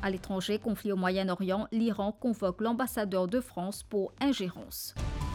À l'étranger, conflit au Moyen-Orient, l'Iran convoque l'ambassadeur de France pour ingérence.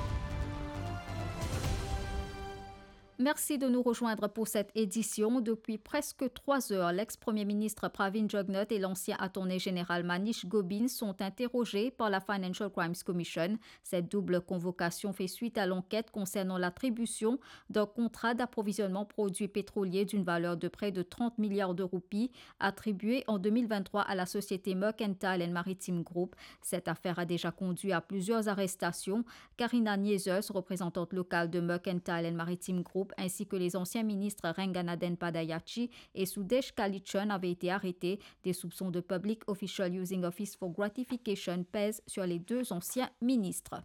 Merci de nous rejoindre pour cette édition. Depuis presque 3 heures, l'ex-premier ministre Pravin Jugnauth et l'ancien attorney général Manish Gobin sont interrogés par la Financial Crimes Commission. Cette double convocation fait suite à l'enquête concernant l'attribution d'un contrat d'approvisionnement produits pétroliers d'une valeur de près de 30 milliards de roupies attribué en 2023 à la société Mercantile and Maritime Group. Cette affaire a déjà conduit à plusieurs arrestations. Karina Nieses, représentante locale de Mercantile and Maritime Group, ainsi que les anciens ministres Renganaden Padayachi et Sudesh Kalichun avaient été arrêtés. Des soupçons de Public Official Using Office for Gratification pèsent sur les 2 anciens ministres.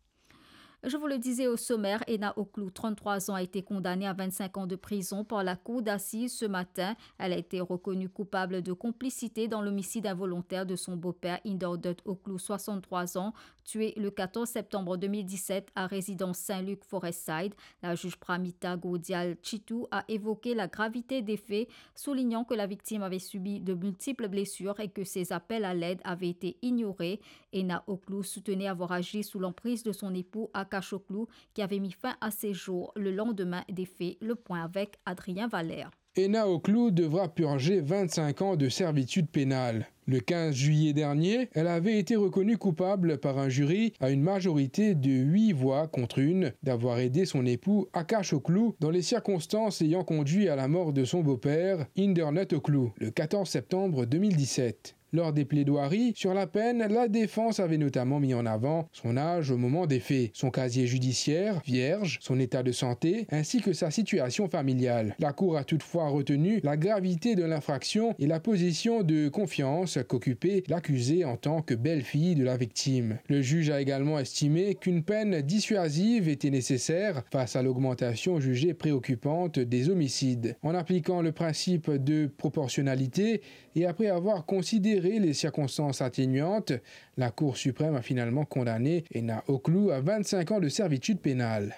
Je vous le disais au sommaire, Ena Oklou, 33 ans, a été condamnée à 25 ans de prison par la cour d'assises ce matin. Elle a été reconnue coupable de complicité dans l'homicide involontaire de son beau-père, Indordut Oklou, 63 ans, tué le 14 septembre 2017 à résidence Saint-Luc Forestside. La juge Pramita Gaudial Chitou a évoqué la gravité des faits, soulignant que la victime avait subi de multiples blessures et que ses appels à l'aide avaient été ignorés. Ena Oklou soutenait avoir agi sous l'emprise de son époux Akash Oklou, qui avait mis fin à ses jours le lendemain des faits. Le point avec Adrien Valère. Ena Oklou devra purger 25 ans de servitude pénale. Le 15 juillet dernier, elle avait été reconnue coupable par un jury à une majorité de 8 voix contre 1 d'avoir aidé son époux Akash Oklou dans les circonstances ayant conduit à la mort de son beau-père, Indordut Oklou, le 14 septembre 2017. Lors des plaidoiries sur la peine, la défense avait notamment mis en avant son âge au moment des faits, son casier judiciaire, vierge, son état de santé, ainsi que sa situation familiale. La Cour a toutefois retenu la gravité de l'infraction et la position de confiance qu'occupait l'accusée en tant que belle-fille de la victime. Le juge a également estimé qu'une peine dissuasive était nécessaire face à l'augmentation jugée préoccupante des homicides. En appliquant le principe de proportionnalité et après avoir considéré les circonstances atténuantes, la Cour suprême a finalement condamné Ena Oklou à 25 ans de servitude pénale.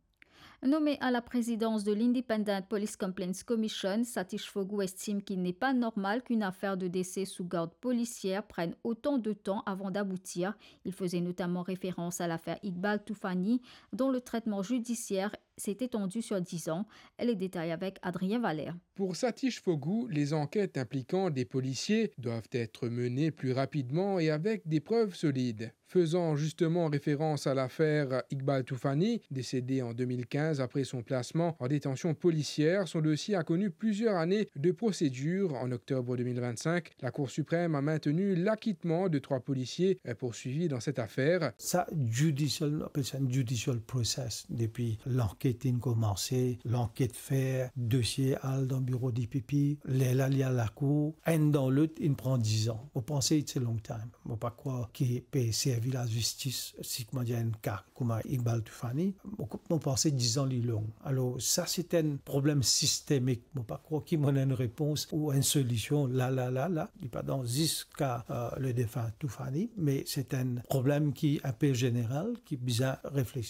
Nommé à la présidence de l'Independent Police Complaints Commission, Satish Fogou estime qu'il n'est pas normal qu'une affaire de décès sous garde policière prenne autant de temps avant d'aboutir. Il faisait notamment référence à l'affaire Iqbal Toufani, dont le traitement judiciaire s'est étendu sur 10 ans. Les détails avec Adrien Valère. Pour Satish Fogou, les enquêtes impliquant des policiers doivent être menées plus rapidement et avec des preuves solides. Faisant justement référence à l'affaire Iqbal Toufani, décédé en 2015 après son placement en détention policière, son dossier a connu plusieurs années de procédure. En octobre 2025, la Cour suprême a maintenu l'acquittement de 3 policiers poursuivis dans cette affaire. Ça, on appelle ça un judicial process. Depuis l'enquête a commencé, l'enquête fait, dossier dans le bureau d'IPP, là, il y a la Cour, un dans l'autre, il prend 10 ans. Vous pensez que c'est long time. Vous ne pas croire qu'il peut servir la justice, si comment dire un cas comme Iqbal Toufani, vous pensez 10 ans, il est long. Alors, ça, c'est un problème systémique. Vous ne pas croire qu'il y a une réponse ou une solution là. Il n'est pas dans jusqu'à le défunt Toufani, mais c'est un problème qui est un peu général, qui est besoin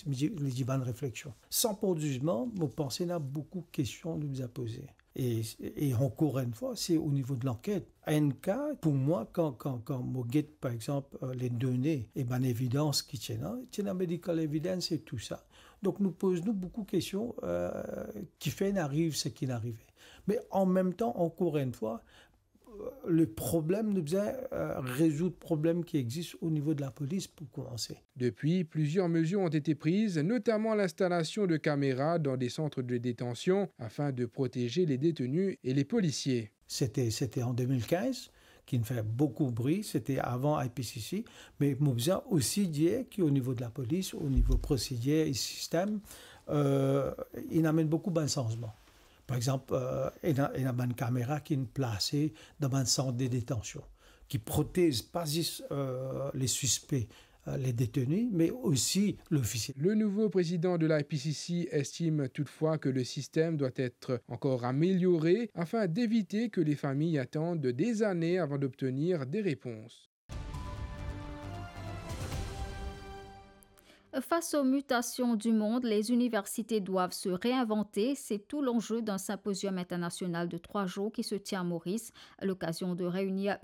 de réflexion. Sans pour jugement, vous pensez qu'il y a beaucoup de questions de vous poser. Et encore une fois, c'est au niveau de l'enquête. Un cas, pour moi, quand on guette, par exemple, les données et l'évidence qui tient la medical evidence et tout ça. Donc, nous posons beaucoup de questions qui fait n'arrive ce qui n'arrivait. Mais en même temps, encore une fois, le problème, nous devons résoudre le problème qui existe au niveau de la police pour commencer. Depuis, plusieurs mesures ont été prises, notamment l'installation de caméras dans des centres de détention afin de protéger les détenus et les policiers. C'était en 2015 qui fait beaucoup de bruit, c'était avant IPCC, mais nous devons aussi dire qu'au niveau de la police, au niveau procédure et système, il amène beaucoup de changements. Par exemple, il y a une caméra qui est placée dans un centre de détention, qui protège pas juste les suspects, les détenus, mais aussi l'officier. Le nouveau président de l'IPCC estime toutefois que le système doit être encore amélioré afin d'éviter que les familles attendent des années avant d'obtenir des réponses. Face aux mutations du monde, les universités doivent se réinventer. C'est tout l'enjeu d'un symposium international de 3 jours qui se tient à Maurice, à l'occasion de réunir